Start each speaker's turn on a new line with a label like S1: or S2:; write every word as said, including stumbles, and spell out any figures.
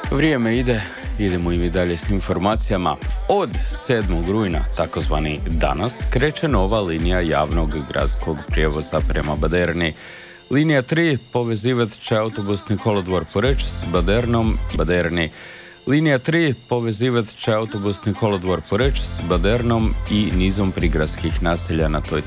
S1: Vrijeme ide, idemo i mi dalje s informacijama. Od sedmog rujna, takozvani danas, kreće nova linija javnog gradskog prijevoza prema Baderni. Linija tri povezivat će autobusni kolodvor Poreč s Badernom, Baderni. Linija tri povezivat će autobusni kolodvor Poreč s Badernom i nizom prigradskih naselja na toj